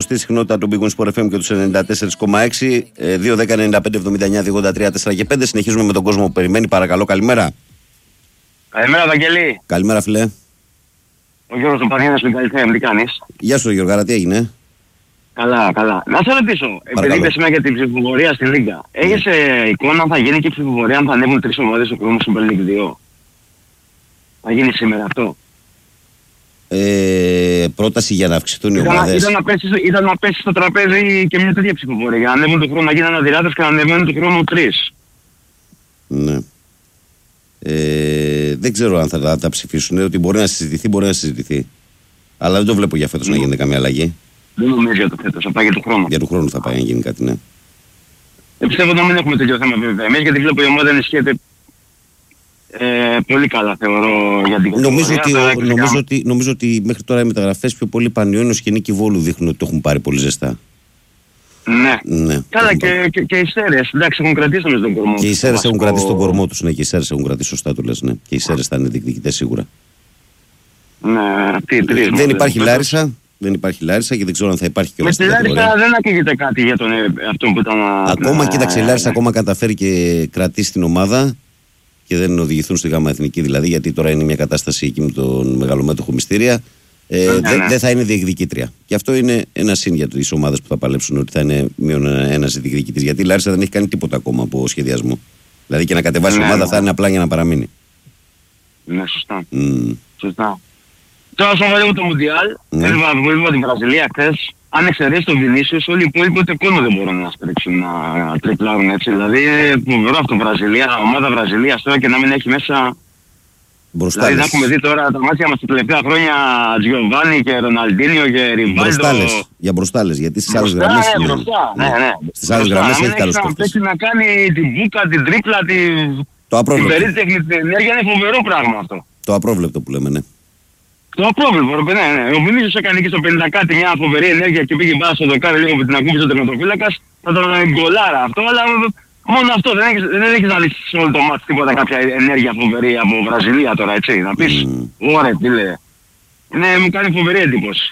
σωστή συχνότητα του Big Win Sport FM και του 94,6. 2-10-95-79-283-4 και 5. Συνεχίζουμε με τον κόσμο που περιμένει. Παρακαλώ, καλημέρα. Καλημέρα, Βαγγέλη. Καλημέρα, φιλέ. Ο Γιώργος Παπαδίνας με καλύτερα, τι κάνεις? Γεια σου, Γιώργαρα, τι έγινε? Καλά, καλά. Να σε ρωτήσω, επειδή είπες σήμερα για την ψηφοφορία στη Λίγκα, έχεις εικόνα αν θα γίνει και ψηφοφορία αν θα ανέβουν 3 ομάδες στο πρόγραμμα Super League 2? Θα γίνει σήμερα αυτό? Πρόταση για να αυξηθούν οι ομάδες. Ήταν να πέσει στο τραπέζι και μια τέτοια ψηφοφορία. Για να ανέβουν τον χρόνο, να γίνουν αδειράτες και να ανεβαίνουν τον χρόνο 3. Ναι. Δεν ξέρω αν θα τα ψηφίσουν. Ότι μπορεί να συζητηθεί, Αλλά δεν το βλέπω για φέτος να γίνεται καμία αλλαγή. Δεν νομίζω για το φέτος, θα πάει για τον χρόνο. Για τον χρόνο θα πάει να γίνει κάτι, ναι. Πιστεύω να μην έχουμε τέτοιο θέμα βέβαια εμείς, γιατί βλέπω η ομάδα ενισχύεται πολύ καλά, θεωρώ, για την κατηγορία. Νομίζω ότι μέχρι τώρα οι μεταγραφές πιο πολύ Πανιώνιος και Νίκη Βόλου δείχνουν ότι το έχουν πάρει πολύ ζεστά. Ναι. Καλά, και οι Σέρες, εντάξει, έχουν κρατήσει τον κορμό τους. Και οι Σέρες έχουν κρατήσει τον κορμό τους, ναι, και οι Σέρες έχουν κρατήσει, σωστά του λες, ναι. Και οι Σέρες θα είναι διεκδικητές σίγουρα. Ναι, δεν υπάρχει Λάρισα και δεν ξέρω αν θα υπάρχει και όλα στην κατηγορία. Με τη Λάρισα δεν ακούγεται κάτι για αυτό που ήταν... Ακόμα, κοίταξε, η Λάρισα ακόμα καταφέρει και κρατήσει την ομάδα και δεν οδηγηθούν στη ΓΑΜΑ Εθνική δηλαδή, γιατί τώρα είναι μια κατάσταση εκεί με τον μεγαλομέτωχο Μυστήρια. Δεν θα είναι διεκδικήτρια. Και αυτό είναι ένα σύν για τις ομάδες που θα παλέψουν, ότι θα είναι μείον ένας διεκδικητής. Γιατί η Λάρισα δεν έχει κάνει τίποτα ακόμα από σχεδιασμό. Δηλαδή και να κατεβάσει η ομάδα θα είναι απλά για να παραμείνει. Ναι, σωστά. Τώρα στον βαλεύω το Μουντιάλ, έλαβα την Βραζιλία χθες. Αν εξαιρέσει τον Βινίσιος, όλοι οι υπόλοιποι ούτε κόνο δεν μπορούν να στρέψουν, να τριπλάρουν έτσι. Δηλαδή φοβερό αυτό Βραζιλία, ομάδα Βραζιλίας τώρα και να μην έχει μέσα... Μπροστάλες. Δηλαδή έχουμε δει τώρα τα μάτια μας τα τελευταία χρόνια Τζιοβάνι και Ροναλντίνιο και Ριβάλντο. Για μπροστάλες, γιατί στις άλλες γραμμές... Στις άλλες γραμμές έχει καλούς παίκτες. Να κάνει την μπούκα, την τρίπλα, την περίτεχνη, την ενέργεια, είναι φοβερό πράγμα αυτό. Το απρόβλεπτο που λέμε, ναι. Το απρόβλεπτο, ναι. Ο Βινίσιος έκανε και στο 50 κάτι μια φοβερή ενέργεια και πήγε πάνω στο δοκάρι λίγο με την ακούμπησε ο τερματοφύλακας. Θα τον γκολάρα αυτό, αλλά μόνο αυτό. Δεν έχεις να δεις σε όλο το μάτι τίποτα κάποια ενέργεια φοβερή από Βραζιλία τώρα, έτσι. Να πεις, ωραία, τι λέει. Μου κάνει φοβερή εντύπωση.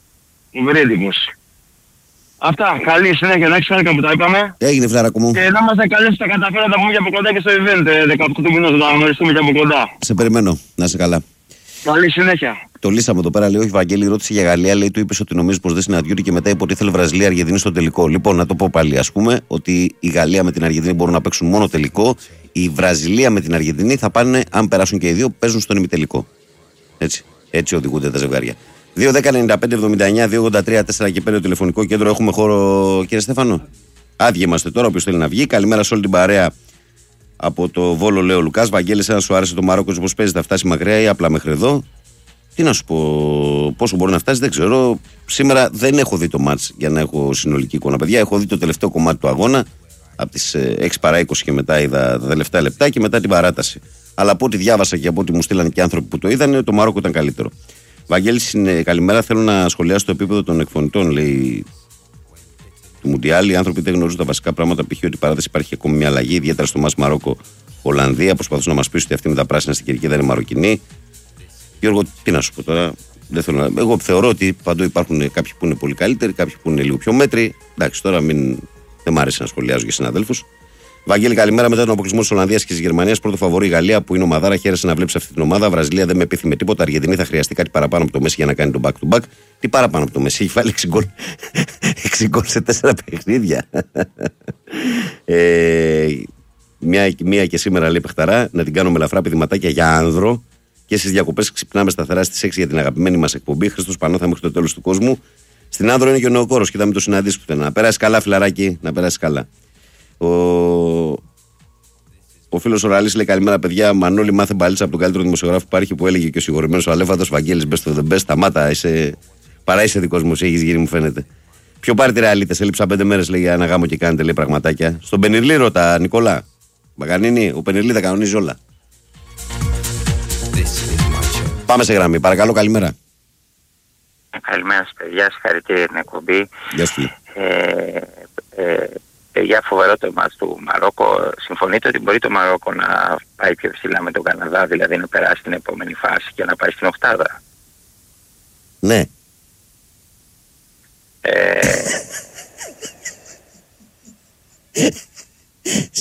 Αυτά, καλή συνέχεια, να έχεις χάρηκα που τα είπαμε. Έγινε, φιλαράκο μου. Και να είμαστε καλές που τα καταφέραμε να τα πούμε και από κοντά και στο event 18 του μηνός, να τα γνωριστούμε και από κοντά. Σε περιμένω, να είσαι καλά. Καλή συνέχεια. Το λύσαμε εδώ πέρα, λέει, όχι Βαγγέλη, ρώτησε για Γαλλία, λέει, του είπε ότι νομίζει πως δεν συναντιούνται και μετά είπε ότι ήθελε Βραζιλία Αργεντινή στο τελικό. Λοιπόν, να το πω πάλι, ας πούμε, ότι η Γαλλία με την Αργεντινή μπορούν να παίξουν μόνο τελικό. Η Βραζιλία με την Αργεντινή θα πάνε, αν περάσουν και οι δύο, παίζουν στον ημιτελικό. Έτσι οδηγούνται τα ζευγάρια. 2-10-95-79-283-4 και 5 τηλεφωνικό κέντρο. Έχουμε χώρο, κύριε Στέφανο. Άδειοι είμαστε τώρα, όποιος θέλει να βγει. Καλημέρα σε όλη την παρέα. Από το Βόλο, λέει ο Λουκάς. Βαγγέλη, αν σου άρεσε το Μαρόκο, όπως παίζει, θα φτάσει μακριά ή απλά μέχρι εδώ? Τι να σου πω, πόσο μπορεί να φτάσει, δεν ξέρω. Σήμερα δεν έχω δει το μάτς για να έχω συνολική εικόνα. Παιδιά, έχω δει το τελευταίο κομμάτι του αγώνα. Από τις 6 παρά 20 και μετά είδα τα τελευταία λεπτά και μετά την παράταση. Αλλά από ό,τι διάβασα και από ό,τι μου στείλαν και άνθρωποι που το είδαν, το Μαρόκο ήταν καλύτερο. Βαγγέλη, καλημέρα. Θέλω να σχολιάσω το επίπεδο των εκφωνητών, λέει, του Μουντιάλ. Οι άνθρωποι δεν γνωρίζουν τα βασικά πράγματα. Π.χ. ότι η παράταση υπάρχει ακόμη μια αλλαγή, ιδιαίτερα στο μάτς Μαρόκο-Ολλανδία. Προσπαθούν να μας πείσουν ότι αυτή με τα πράσινα στην κερκίδα είναι Μαροκινή. Γιώργο, τι να σου πω τώρα. Εγώ θεωρώ ότι παντού υπάρχουν κάποιοι που είναι πολύ καλύτεροι, κάποιοι που είναι λίγο πιο μέτροι. Εντάξει, τώρα δεν μ' άρεσε να σχολιάζω για συναδέλφους. Βαγγέλη, καλημέρα. Μετά τον αποκλεισμό της Ολλανδίας και της Γερμανίας, πρώτο φαβορί η Γαλλία που είναι ομαδάρα. Χαίρεσε να βλέπει αυτή την ομάδα. Βραζιλία δεν με πείθει με τίποτα. Αργεντινή θα χρειαστεί κάτι παραπάνω από το Μέση για να κάνει το back to back. Τι παραπάνω από το Μέση, έχει βάλει 6 γκολ σε 4 παιχνίδια. Μία και σήμερα, λέει, παιχταρά, να την κάνουμε ελαφρά πηδηματάκια για άνδρο. Και στις διακοπές ξυπνάμε σταθερά στις 6 για την αγαπημένη μας εκπομπή. Χριστός Πανώθα μέχρι το τέλος του κόσμου. Στην Άνδρο είναι και ο Νεοκόρος. Κοίτα, μην το συναντήσεις πουθενά. Να περάσει καλά, φιλαράκι, να περάσει καλά. Ο φίλος ο Ραλής λέει καλημέρα, παιδιά. Μανώλη, μάθε μπαλίτσα από τον καλύτερο δημοσιογράφο που υπάρχει, που έλεγε και ο συγχωρημένος ο Αλέφαντος Βαγγέλης. Best of the best. Σταμάτα, παρά είσαι δικός μου, έχεις γίνει, μου φαίνεται. Ποιο πάρτι ρεαλίτες, έλειψα 5 μέρες, λέει, για ένα γάμο και κάνετε, λέει, πραγματάκια. Στον Πενιρλή ρώτα, Νικόλα. Μαγανίνη, ο Πενιρλή θα κανονίζει όλα. Πάμε σε γραμμή, παρακαλώ, καλημέρα. Καλημέρα σας, παιδιά, συγχαρητήρια για την εκπομπή. Γεια σου. Για φοβερό το μάτς του Μαρόκο. Συμφωνείτε ότι μπορεί το Μαρόκο να πάει πιο ψηλά με τον Καναδά, δηλαδή να περάσει την επόμενη φάση και να πάει στην οκτάδα? Ναι.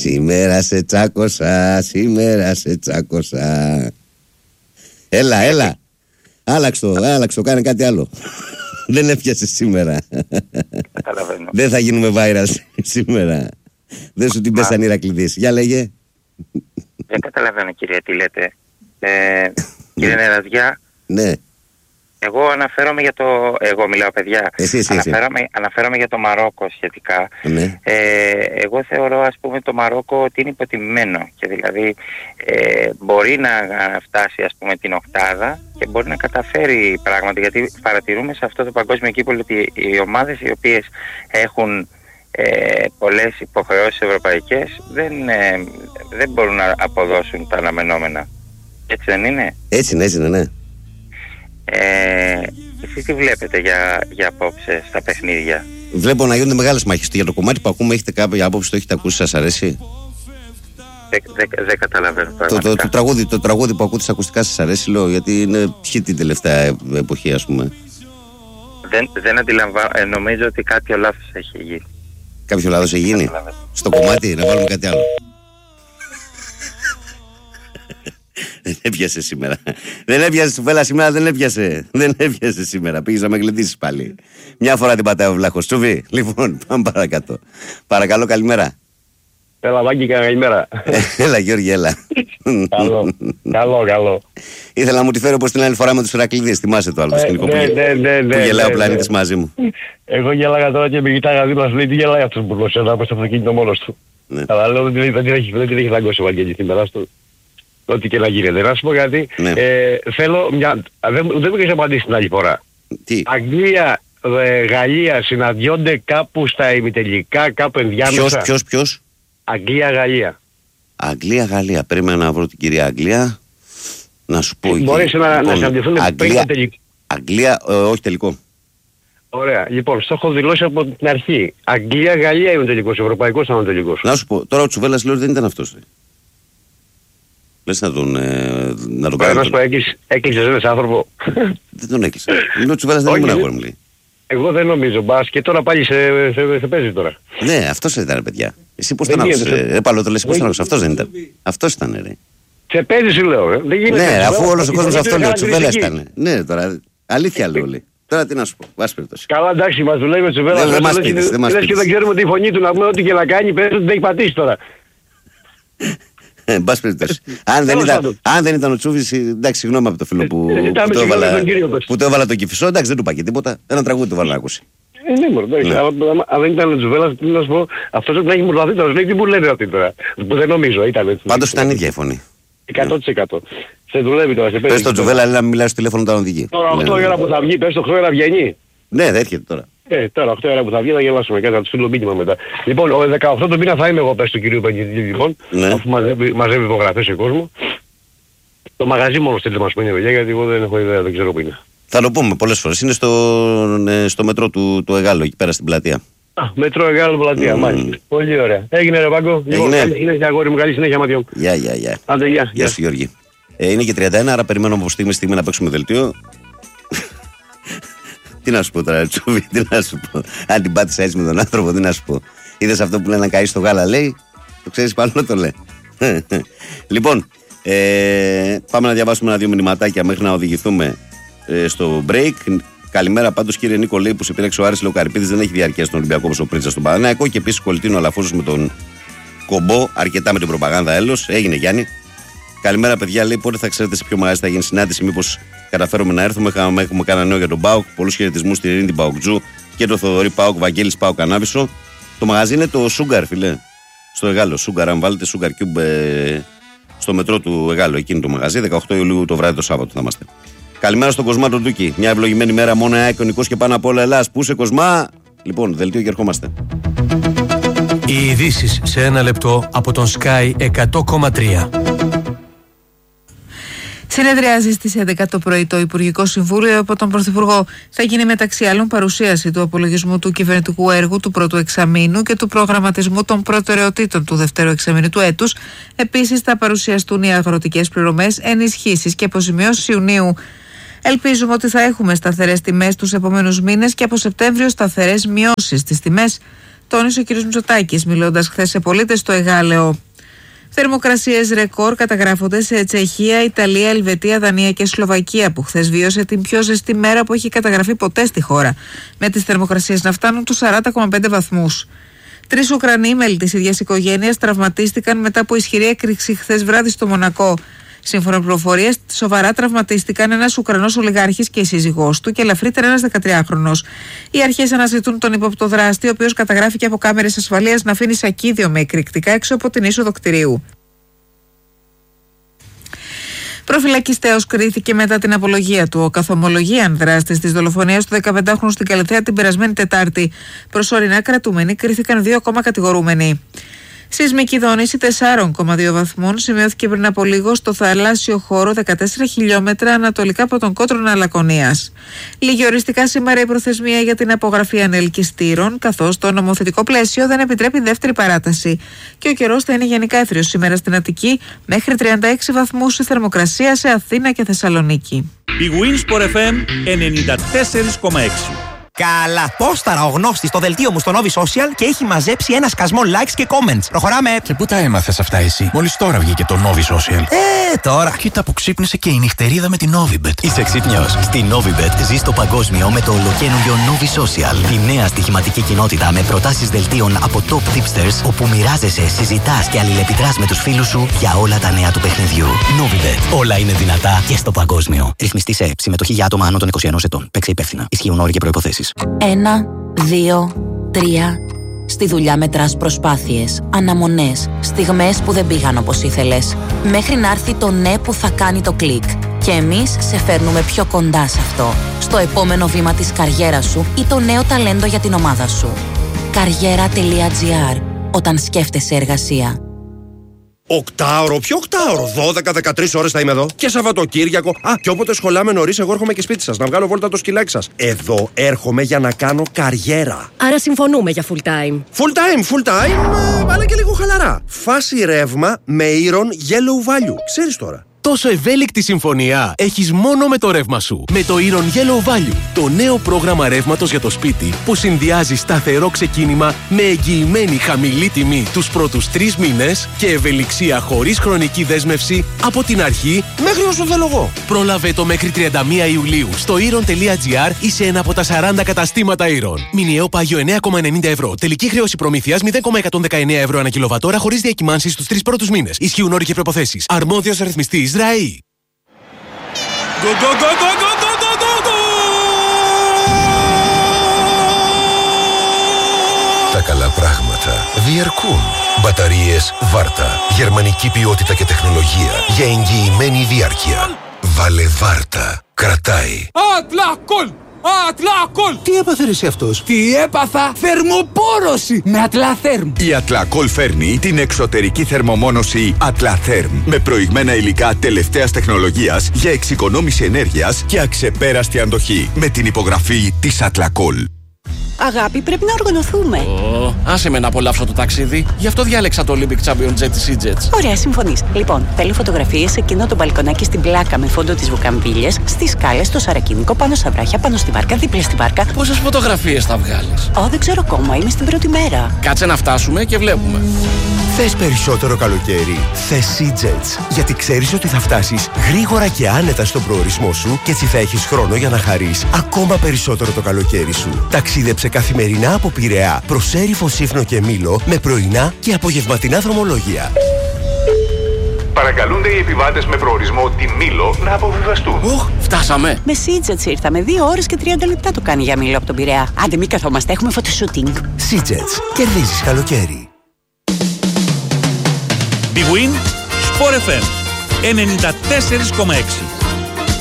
Σήμερα σε τσάκωσα, σήμερα σε τσάκωσα. Έλα. Άλλαξ' το, κάνε κάτι άλλο. Δεν έπιασε σήμερα. Καταλαβαίνω. Δεν θα γίνουμε viral σήμερα. Δεν σου την πέσαν οι Ηρακλήδες. Για λέγε. Δεν καταλαβαίνω, κύριε, τι λέτε. Κύριε Νεραζιά. Ναι. Εγώ αναφέρομαι για το... Εγώ μιλάω, παιδιά. Εσύ. Αναφέρομαι για το Μαρόκο σχετικά. Ναι. Εγώ θεωρώ, ας πούμε, το Μαρόκο ότι είναι υποτιμημένο. Και δηλαδή μπορεί να φτάσει, ας πούμε, την οκτάδα και μπορεί να καταφέρει πράγματι. Γιατί παρατηρούμε σε αυτό το παγκόσμιο κύπελλο ότι οι ομάδες οι οποίες έχουν πολλές υποχρεώσεις ευρωπαϊκές δεν μπορούν να αποδώσουν τα αναμενόμενα. Έτσι δεν είναι? Έτσι είναι, ναι. Εσείς τι βλέπετε για απόψε στα παιχνίδια? Βλέπω να γίνονται μεγάλες μάχες. Για το κομμάτι που ακούμε, έχετε κάποια άποψη, το έχετε ακούσει, σας αρέσει? Δεν καταλαβαίνω Το τραγούδι που ακούτε στα ακουστικά σας αρέσει, λέω, γιατί είναι ποιοι την τελευταία εποχή, ας πούμε? Δεν αντιλαμβάνω, νομίζω ότι κάποιο λάθος έχει γίνει. Κάποιο λάθος έχει γίνει? Στο κομμάτι, να βάλουμε κάτι άλλο. Δεν έπιασε σήμερα. Δεν έπιασε Τσουβέλα σήμερα, δεν έπιασε σήμερα. Πήγες να με γλεντήσεις πάλι. Μια φορά την πατάει ο βλάχος. Τσουβί, λοιπόν, πάμε παρακάτω. Παρακαλώ, καλημέρα. Έλα, Βάγκη, καλημέρα. Έλα, Γιώργη, έλα. Καλό. Ήθελα να μου τη φέρω όπως την άλλη φορά με τους Ηρακλήδες. Θυμάσαι το άλλο το σκηνικό που γελάει ο πλανήτης μαζί μου. Εγώ γέλαγα τώρα και με κοιτάγα δίπλα, σου λέει τι γελάει αυτός που μπροστά από στο αυτοκίνητο μόνος του. Αλλά λέω δεν την έχει δαγκώσει ο Βαγγέλης σήμερα στο... Ό,τι και να γίνεται. Να σου πω κάτι. Ναι. Θέλω μια... Δεν μου έχεις απαντήσει την άλλη φορά. Τι? Αγγλία, Γαλλία συναντιόνται κάπου στα ημιτελικά, κάπου ενδιάμεσα. Ποιος? Αγγλία-Γαλλία. Αγγλία-Γαλλία. Πρέπει να βρω την κυρία Αγγλία. Να σου πω. Μπορείς να συναντηθούν πριν το τελικό. Αγγλία, όχι τελικό. Ωραία. Λοιπόν, το έχω δηλώσει από την αρχή. Αγγλία-Γαλλία είναι ο τελικός. Ευρωπαϊκός ήταν ο τελικός. Να σου πω. Τώρα ο Τσουβέλλας λέει ότι δεν ήταν αυτός. Λες να τον κάνει. Να έκλεισες ένας άνθρωπο. Δεν τον έκλεισα. Ο Τσουβέλλας δεν ήμουν αγόρι μου, λέει. Εγώ δεν νομίζω. Μπας και τώρα πάλι σε παίζει τώρα. Ναι, αυτός ήταν, παιδιά. Εσύ πώς τον άκουσες? Πάλι το λες, πώς τον άκουσες? Αυτός δεν ήταν. Αυτός ήταν, ρε. Σε παίζει, σου λέω. Ναι, αφού όλος ο κόσμος αυτό λέει, ο Τσουβέλλας ήταν. Ναι, τώρα, αλήθεια λέω, λέει. Τώρα τι να σου πω, βάση περιπτώσει. Καλά, εντάξει, μας δουλεύει ο Τσουβέλλας. Δεν μας πείτες. Και δεν ξέρουμε τη φωνή του, να πούμε ό,τι και να κάνει, πες ότι δεν έχει πατήσει τώρα. Εν πάση περιπτώσει. Αν δεν ήταν ο Τσούβης, εντάξει, συγγνώμη από το φίλο που το έβαλα το Κηφισό, εντάξει, δεν του είπα και τίποτα. Ένα τραγούδι το βάλα να ακούσει. Ναι, μόνο, αν δεν ήταν ο Τσουβέλλας, τι να σου πω, αυτός πρέπει να έχει μουρλαθεί τώρα, λέει τι μου λένε αυτή τώρα. Δεν νομίζω, ήταν έτσι. Πάντως ήταν ίδια η φωνή. 100%. Σε δουλεύει τώρα, σε παίζει. Πες στον Τσουβέλλα, λέει να μην μιλάει στο τηλέφωνο όταν οδηγεί. Τώρα 8 ώρα που θα βγει, πες το 8 ώρα βγαίνει. Ναι, δεν έρχεται τώρα. Τώρα 8 ώρα που θα βγει θα γελάσουμε κάτι, θα του στείλω μήνυμα μετά. Λοιπόν, ο 18 το μήνα θα είμαι εγώ, πες του κυρίου Παγγελίδη, λοιπόν, αφού μαζεύει υπογραφές σε κόσμο. Το μαγαζί μόνο στείλτε μας που είναι, παιδιά, γιατί εγώ δεν έχω ιδέα, δεν ξέρω που είναι. Θα το πούμε πολλές φορές. Είναι στο μετρό του Εγάλου, εκεί πέρα στην πλατεία. Μετρό Εγάλου, πλατεία, μάλιστα. Πολύ ωραία. Έγινε ρε Πάγκο. Λοιπόν, καλή συνέχεια, αγόρι μου, καλή συνέχεια, Ματιό. Γεια. Άντε, γεια. Γεια σου, Γιώργη. Είναι και 31, άρα περιμένω από στιγμή να παίξουμε δελτίο. Τι να σου πω τώρα, Τσούβι, τι να σου πω. Αν την πάτησα έτσι με τον άνθρωπο, τι να σου πω. Είδες αυτό που λένε να καεί στο γάλα, λέει. Το ξέρεις πάνω το λέει. Λοιπόν, πάμε να διαβάσουμε ένα-δύο μηνυματάκια μέχρι να οδηγηθούμε στο break. Καλημέρα πάντως, κύριε Νίκο, λέει που σε πήραξε ο Άρης Λοκαρπίδης, δεν έχει διαρκεία στον Ολυμπιακό όπως ο Πρίτσα στον Παναθηναϊκό. Και επίσης Κολτίνο Αλαφούζος με τον Κομπό, αρκετά με την προπαγάνδα έλος. Έγινε Γιάννη. Καλημέρα, παιδιά. Λέει πότε θα ξέρετε σε ποιο μαγαζί θα γίνει συνάντηση, μήπως καταφέρουμε να έρθουμε. Έχουμε κάνει νέο για τον Πάοκ. Πολλούς χαιρετισμούς στην Ειρήνη την Παοκτζού και το Θοδωρή Πάοκ, Βαγγέλης Πάοκ Ανάβησο. Το μαγαζί είναι το Sugar, φιλέ. Στο Εγάλο. Sugar, αν βάλετε Sugar Cube στο μετρό του Εγάλο, εκείνη το μαγαζί. 18 Ιουλίου το βράδυ το Σάββατο θα είμαστε. Καλημέρα στον Κοσμά τον Τούκη. Μια ευλογημένη μέρα, μόνο ΑΕΚ, ο Νικός και πάνω απ' όλα Ελλάς. Πού είσαι, Κοσμά? Λοιπόν, δελτίο και ερχόμαστε. Οι ειδήσεις σε ένα λεπτό από τον Sky 100,3. Συνεδριάζει στις 11 το πρωί το Υπουργικό Συμβούλιο από τον Πρωθυπουργό. Θα γίνει μεταξύ άλλων παρουσίαση του απολογισμού του κυβερνητικού έργου του πρώτου εξαμήνου και του προγραμματισμού των προτεραιοτήτων του δεύτερου εξαμήνου του έτους. Επίσης θα παρουσιαστούν οι αγροτικές πληρωμές, ενισχύσεις και αποζημιώσεις Ιουνίου. Ελπίζουμε ότι θα έχουμε σταθερές τιμές τους επόμενους μήνες και από Σεπτέμβριο σταθερές μειώσεις στις τιμές. τόνισε ο κ. Μητσοτάκης, μιλώντας χθες σε πολίτες στο Εγάλεο. Θερμοκρασίες ρεκόρ καταγράφονται σε Τσεχία, Ιταλία, Ελβετία, Δανία και Σλοβακία, που χθες βίωσε την πιο ζεστή μέρα που έχει καταγραφεί ποτέ στη χώρα, με τις θερμοκρασίες να φτάνουν τους 40,5 βαθμούς. 3 Ουκρανοί μέλη της ίδιας οικογένειας τραυματίστηκαν μετά από ισχυρή έκρηξη χθες βράδυ στο Μονακό. Σύμφωνα με πληροφορίες, σοβαρά τραυματίστηκαν ένας Ουκρανός ολιγάρχης και η σύζυγός του και ελαφρύτερα ένας 13χρονος. Οι αρχές αναζητούν τον ύποπτο δράστη, ο οποίος καταγράφηκε από κάμερες ασφαλείας να αφήνει σακίδιο με εκρηκτικά έξω από την είσοδο κτηρίου. Προφυλακιστέως κρίθηκε μετά την απολογία του. Ο καθομολογίαν δράστης της δολοφονίας του 15χρονου στην Καλυθέα την περασμένη Τετάρτη. Προσωρινά κρατούμενοι κρίθηκαν 2 ακόμα κατηγορούμενοι. Σεισμική δόνηση 4,2 βαθμών σημειώθηκε πριν από λίγο στο θαλάσσιο χώρο 14 χιλιόμετρα ανατολικά από τον Κότρονα Λακωνίας. Λίγη οριστικά σήμερα η προθεσμία για την απογραφή ανελκυστήρων, καθώς το νομοθετικό πλαίσιο δεν επιτρέπει δεύτερη παράταση. Και ο καιρός θα είναι γενικά έθριος σήμερα στην Αττική, μέχρι 36 βαθμούς η θερμοκρασία σε Αθήνα και Θεσσαλονίκη. Η Winsport FM 94,6. Καλά, πόσταρα ο γνώστης στο δελτίο μου στο Novi Social και έχει μαζέψει ένα σκασμό likes και comments. Προχωράμε. Και πού τα έμαθες αυτά εσύ? Μόλις τώρα βγήκε το Novi Social. Τώρα. Κοίτα που ξύπνησε και η νυχτερίδα με την Novibet. Είσαι ξύπνιος? Στη Novibet ζεις το παγκόσμιο με το ολοκαίνουργιο Novi Social. Τη νέα στοιχηματική κοινότητα με προτάσεις δελτίων από top tipsters, όπου μοιράζεσαι, συζητάς και αλληλεπιδράς με τους φίλους σου για όλα τα νέα του παιχνιδιού. Novibet. Όλα είναι δυνατά και στο παγκόσμιο. Ρυθμιστή σε ΕΠ. Συμμετοχή για άτομα άνω των 21 ετών. Παίξε υπεύθυνα. Ισχύουν όροι και προϋποθέσεις. 1, 2, 3. Στη δουλειά μετράς προσπάθειες, αναμονές, στιγμές που δεν πήγαν όπως ήθελες, μέχρι να έρθει το ναι που θα κάνει το κλικ. Και εμείς σε φέρνουμε πιο κοντά σε αυτό, στο επόμενο βήμα της καριέρας σου ή το νέο ταλέντο για την ομάδα σου. Καριέρα.gr. Όταν σκέφτεσαι εργασία. Οκτάωρο, ποιο οκτάωρο? 12-13 ώρες θα είμαι εδώ. Και Σαββατοκύριακο. Και όποτε σχολάμε νωρίς, εγώ έρχομαι και σπίτι σας να βγάλω βόλτα το σκυλάκι σας. Εδώ έρχομαι για να κάνω καριέρα. Άρα συμφωνούμε για full time. Full time, αλλά και λίγο χαλαρά. Φάση ρεύμα με Iron Yellow Value. Ξέρεις τώρα. Τόσο ευέλικτη συμφωνία έχεις μόνο με το ρεύμα σου. Με το Iron Yellow Value, το νέο πρόγραμμα ρεύματος για το σπίτι που συνδυάζει σταθερό ξεκίνημα με εγγυημένη χαμηλή τιμή τους πρώτους 3 μήνες και ευελιξία χωρίς χρονική δέσμευση από την αρχή μέχρι όσο θέλω εγώ. Πρόλαβε το μέχρι 31 Ιουλίου στο Iron.gr ή σε ένα από τα 40 καταστήματα Iron. Μηνιαίο πάγιο 9,90 ευρώ. Τελική χρέωση προμήθειας 0,119 ευρώ ανά κιλοβατόρα χωρίς διακυμάνσεις στους 3 πρώτους μήνες. Ισχύουν όροι και προϋποθέσεις. Αρμόδιος ρυθμιστής ΡΑΗ. Τα καλά πράγματα διαρκούν. Μπαταρίες Βάρτα. Γερμανική ποιότητα και τεχνολογία για εγγυημένη διάρκεια. Βάλε Βάρτα. Κρατάει. Ατλακόλ! Ατλακόλ! Τι έπαθε ρε εσύ αυτός? Τι έπαθα? Θερμοπόρωση με Ατλαθέρμ. Η Ατλακόλ φέρνει την εξωτερική θερμομόνωση Ατλαθέρμ με προηγμένα υλικά τελευταίας τεχνολογίας για εξοικονόμηση ενέργειας και αξεπέραστη αντοχή με την υπογραφή της Ατλακόλ. Αγάπη, πρέπει να οργανωθούμε. Άσε με να απολαύσω το ταξίδι. Γι' αυτό διάλεξα το Olympic Champion Jet της EasyJet. Ωραία, συμφωνείς. Λοιπόν, θέλω φωτογραφίες σε εκείνο το μπαλκονάκι στην πλάκα με φόντο τις βουκαμβίλιες, στις σκάλες, στο Σαρακίνικο, πάνω στα βράχια, πάνω στη βάρκα, δίπλα στη βάρκα. Πόσες φωτογραφίες θα βγάλεις? Δεν ξέρω ακόμα, είμαι στην πρώτη μέρα. Κάτσε να φτάσουμε και βλέπουμε. Θες περισσότερο καλοκαίρι? Θες EasyJet. Γιατί ξέρεις ότι θα φτάσεις γρήγορα και άνετα στον προορισμό σου και έτσι θα έχεις χρόνο για να χαρείς ακόμα περισσότερο το καλοκαίρι σου. Ταξίδεψε καθημερινά από Πειραιά προς Έριφο, Σύφνο και Μήλο με πρωινά και απογευματινά δρομολόγια. Παρακαλούνται οι επιβάτες με προορισμό τη Μήλο να αποβιβαστούν. Φτάσαμε. Με EasyJet ήρθαμε. 2 ώρες και 30 λεπτά το κάνει για Μήλο από τον Πειραιά. Άντε μην καθόμαστε, έχουμε φωτοσούτινγκ. EasyJet. Κερδίζεις καλοκαίρι. Big Win, Sport FM 94,6.